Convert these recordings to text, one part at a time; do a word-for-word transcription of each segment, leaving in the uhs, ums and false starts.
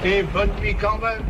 Et bonne nuit quand même.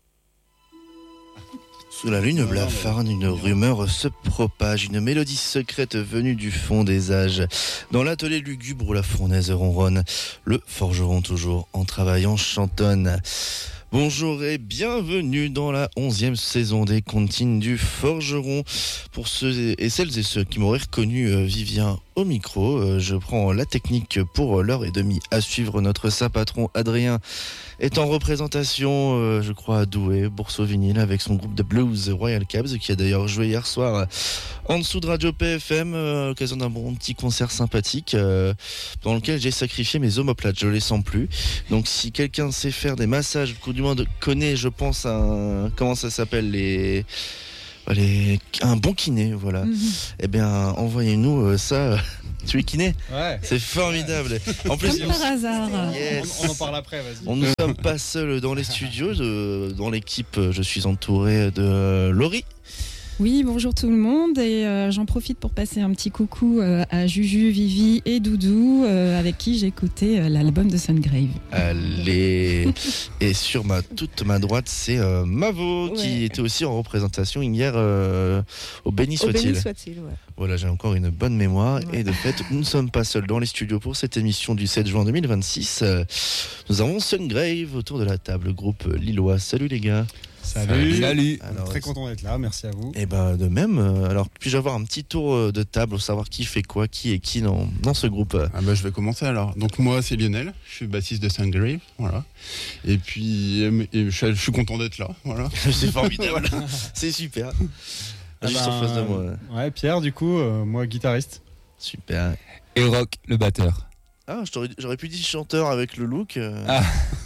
Sous la lune blafarde, une rumeur se propage, une mélodie secrète venue du fond des âges. Dans l'atelier lugubre où la fournaise ronronne, le forgeron toujours en travaillant chantonne. Bonjour et bienvenue dans la onzième saison des Comptines du Forgeron. Pour ceux et celles et ceux qui m'auraient reconnu, euh, Vivien au micro, euh, je prends la technique pour l'heure et demie à suivre. Notre saint patron Adrien est en représentation, euh, je crois, à Douai, Bourse-au-Vinyle, avec son groupe de blues Royal Cabs, qui a d'ailleurs joué hier soir euh, en dessous de Radio P F M, euh, à l'occasion d'un bon petit concert sympathique, euh, dans lequel j'ai sacrifié mes omoplates, je les sens plus. Donc si quelqu'un sait faire des massages, coup du monde connaît, je pense, un, comment ça s'appelle, les... Les, un bon kiné, voilà. Mm-hmm. Eh bien, envoyez-nous euh, ça. Tu es kiné ? Ouais. C'est formidable. En plus, comme par hasard. Yes. On, on en parle après, vas-y. On ne sommes pas seuls dans les studios. De, dans l'équipe, je suis entouré de Laurie. Oui, bonjour tout le monde, et euh, j'en profite pour passer un petit coucou euh, à Juju, Vivi et Doudou, euh, avec qui j'ai écouté euh, l'album de Sungrave. Allez. Et sur ma toute ma droite, c'est euh, Mavo, ouais, qui était aussi en représentation hier euh, au Béni soit-il. Au Béni soit-il, ouais. Voilà, j'ai encore une bonne mémoire. Ouais. Et de fait, nous ne sommes pas seuls dans les studios pour cette émission du sept juin deux mille vingt-six. Euh, nous avons Sungrave autour de la table, groupe lillois. Salut les gars. Salut. Salut. Alors, très content d'être là, merci à vous. Et ben de même. Alors puis-je avoir un petit tour de table pour savoir qui fait quoi, qui est qui dans, dans ce groupe. Ah bah, je vais commencer alors. Donc moi c'est Lionel, je suis bassiste de Sungrave, voilà. Et puis et je, je suis content d'être là, voilà. C'est formidable, c'est super. Ah Juste ben, en face de moi. Ouais, Pierre du coup, euh, moi guitariste. Super. Et Rock, le batteur. Ah, j'aurais, j'aurais pu dire chanteur avec le look. Euh... Ah.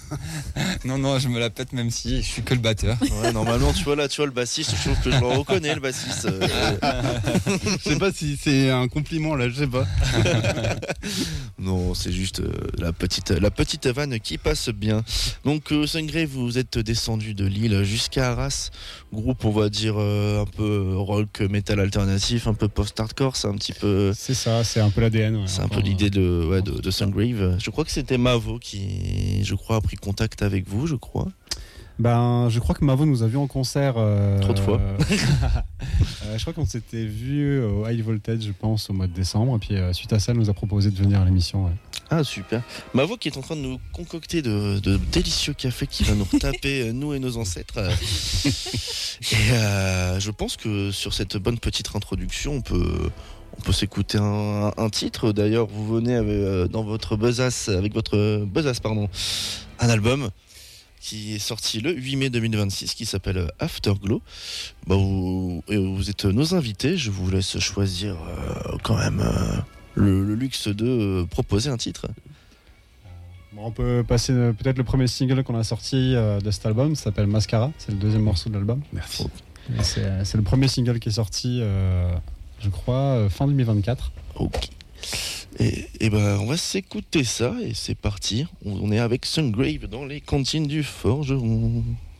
Non, non, je me la pète même si je suis que le batteur. Ouais, normalement, tu vois là, tu vois le bassiste, je trouve que je le reconnais, le bassiste. Euh... je sais pas si c'est un compliment là, je sais pas. Non, c'est juste euh, la petite, la petite vanne qui passe bien. Donc, euh, Sungrave, vous êtes descendu de Lille jusqu'à Arras. Groupe, on va dire euh, un peu rock, metal alternatif, un peu post-hardcore, c'est un petit peu. C'est ça, c'est un peu l'A D N. Ouais, c'est un peu l'idée de, ouais, de, de Sungrave. Je crois que c'était Mavo qui, je crois, a pris contact avec vous, je crois. Ben, je crois que Mavo nous a vu en concert. Euh, Trop de fois. euh, je crois qu'on s'était vu au High Voltage, je pense, au mois de décembre. Et puis, euh, suite à ça, elle nous a proposé de venir à l'émission. Ouais. Ah, super. Mavo qui est en train de nous concocter de, de délicieux cafés qui va nous retaper, nous et nos ancêtres. Et euh, je pense que sur cette bonne petite introduction, on peut... On peut s'écouter un, un titre. D'ailleurs, vous venez avec, euh, dans votre besace, avec votre besace, pardon, un album qui est sorti le huit mai deux mille vingt-six, qui s'appelle Afterglow. Bah, vous, vous êtes nos invités. Je vous laisse choisir euh, quand même euh, le, le luxe de euh, proposer un titre. Bon, on peut passer euh, peut-être le premier single qu'on a sorti euh, de cet album. Ça s'appelle Mascara. C'est le deuxième morceau de l'album. Merci. Et c'est, c'est le premier single qui est sorti. Euh, Je crois, euh, fin deux mille vingt-quatre. Ok. Et, et ben, on va s'écouter ça et c'est parti. On, on est avec Sungrave dans les Comptines du Forgeron.